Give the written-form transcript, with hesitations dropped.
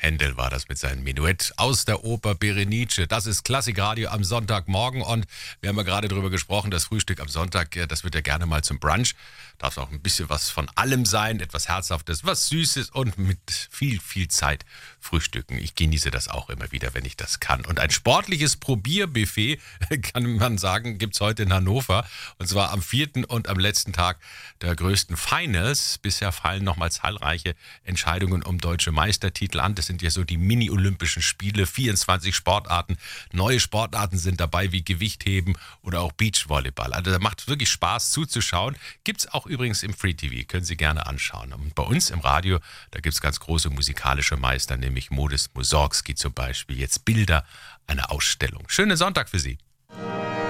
Händel war das mit seinem Menuett aus der Oper Berenice. Das ist Klassikradio am Sonntagmorgen und wir haben ja gerade darüber gesprochen, das Frühstück am Sonntag, das wird ja gerne mal zum Brunch. Darf auch ein bisschen was von allem sein, etwas Herzhaftes, was Süßes und mit viel, viel Zeit frühstücken. Ich genieße das auch immer wieder, wenn ich das kann. Und ein sportliches Probierbuffet, kann man sagen, gibt es heute in Hannover. Und zwar am 4. und am letzten Tag der größten Finals. Bisher fallen nochmal zahlreiche Entscheidungen um deutsche Meistertitel an. Das sind ja so die Mini-Olympischen Spiele, 24 Sportarten. Neue Sportarten sind dabei wie Gewichtheben oder auch Beachvolleyball. Also da macht wirklich Spaß zuzuschauen. Gibt es auch übrigens im Free TV, können Sie gerne anschauen. Und bei uns im Radio, da gibt es ganz große musikalische Meister, nämlich Modest Mussorgsky zum Beispiel. Jetzt Bilder einer Ausstellung. Schönen Sonntag für Sie.